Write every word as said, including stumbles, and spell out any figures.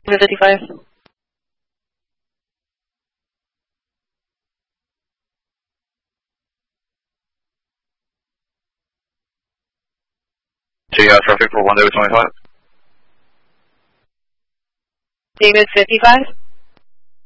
fifty-five. G I traffic for one David twenty-five. David fifty-five.